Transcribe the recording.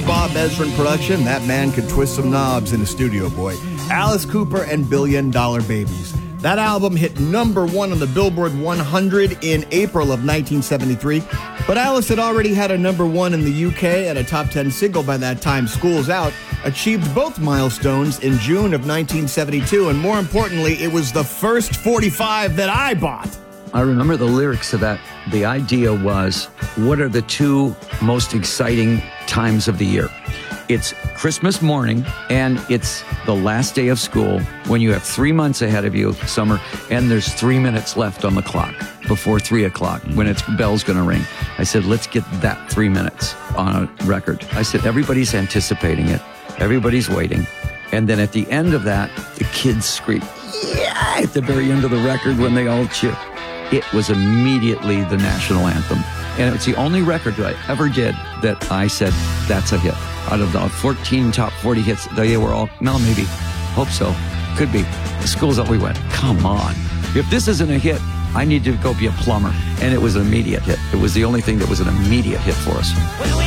Bob Ezrin production. That man could twist some knobs in the studio, boy. Alice Cooper and $1 Billion Babies. That album hit number 1 on the Billboard 100 in April of 1973, but Alice had already had a number 1 in the UK and a top 10 single by that time. School's Out achieved both milestones in June of 1972, and more importantly, it was the first 45 that I bought. I remember the lyrics of that. The idea was, what are the 2 most exciting times of the year? It's Christmas morning, and it's the last day of school when you have 3 months ahead of you, summer, and there's 3 minutes left on the clock before 3 o'clock when its bell's going to ring. I said, let's get that 3 minutes on a record. I said, everybody's anticipating it. Everybody's waiting. And then at the end of that, the kids scream, yeah, at the very end of the record when they all cheer. It was immediately the national anthem. And it's the only record that I ever did that I said, that's a hit. Out of the 14 top 40 hits, they were all, no, maybe, hope so, could be. The School's Out, we went, come on. If this isn't a hit, I need to go be a plumber. And it was an immediate hit. It was the only thing that was an immediate hit for us.